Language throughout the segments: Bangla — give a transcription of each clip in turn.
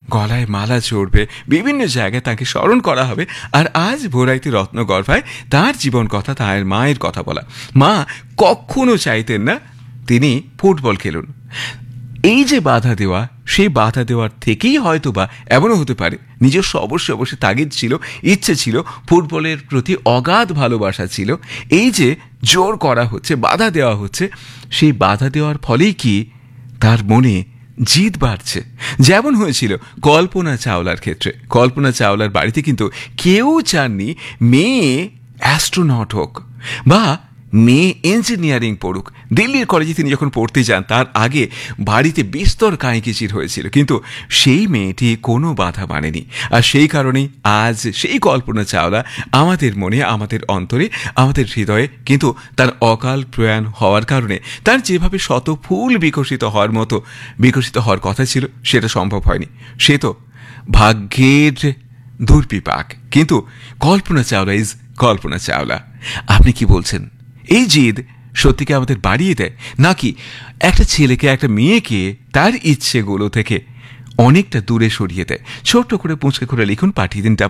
গলায় মালা চড়বে, বিভিন্ন জায়গায় তাকে স্মরণ করা হবে। আর আজ ভোরাইতে রত্নগর্ভায় তার জীবন কথা, তার মায়ের কথা বলা। মা কখনো চাইতেন না তিনি ফুটবল খেলুন। এই যে বাধা দেওয়া, সেই বাধা দেওয়ার থেকেই হয়তো বা এমনও হতে পারে নিজস্ব অবশ্যই তাগিদ ছিল, ইচ্ছে ছিল, ফুটবলের প্রতি অগাধ ভালোবাসা ছিল। এই যে জোর করা হচ্ছে, বাধা দেওয়া হচ্ছে, সেই বাধা দেওয়ার ফলেই কি তার মনে জিদ বাড়ছে। যেমন হয়েছিল কল্পনা চাওলার ক্ষেত্রে। কল্পনা চাওলার বাড়িতে কিন্তু কেউ চাননি মেয়ে অ্যাস্ট্রোনট হোক বা মেয়ে ইঞ্জিনিয়ারিং পড়ুক। দিল্লির কলেজে তিনি যখন পড়তে যান তার আগে বাড়িতে বিস্তর কাঁইকিচির হয়েছিল, কিন্তু সেই মেয়েটি কোনো বাধা মানেনি। আর সেই কারণেই আজ সেই কল্পনা চাওলা আমাদের মনে, আমাদের অন্তরে, আমাদের হৃদয়ে, কিন্তু তার অকাল প্রয়াণ হওয়ার কারণে তার যেভাবে শত ফুল বিকশিত হওয়ার কথা ছিল সেটা সম্ভব হয়নি। সে তো ভাগ্যের দুর্বিপাক। কিন্তু কল্পনা চাওলা ইজ কল্পনা চাওলা। আপনি কি বলছেন? এই জিদ সত্যিকে আমাদের বাড়িয়ে দেয়, নাকি একটা ছেলেকে, একটা মেয়েকে তার ইচ্ছেগুলো থেকে অনেকটা দূরে সরিয়ে দেয়? ছোট্ট করে পুঁচকে করে লিখুন, পাঠিয়ে দিন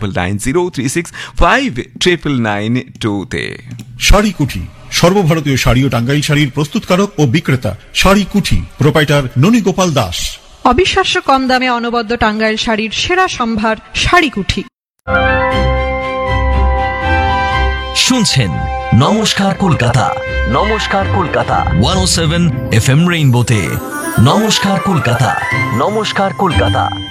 9903659992-তে। শাড়ি কুঠি, সর্বভারতীয় শাড়ি ও টাঙ্গাইল শাড়ির প্রস্তুতকারক ও বিক্রেতা। শাড়ি কুঠি, প্রোপাইটার ননী গোপাল দাস। অবিশ্বাস্য কম দামে অনবদ্য টাঙ্গাইল শাড়ির সেরা সম্ভার শাড়ি কুঠি। শুনছেন নমস্কার কলকাতা, নমস্কার কলকাতা 107 FM রেইনবোতে। নমস্কার কলকাতা, নমস্কার কলকাতা।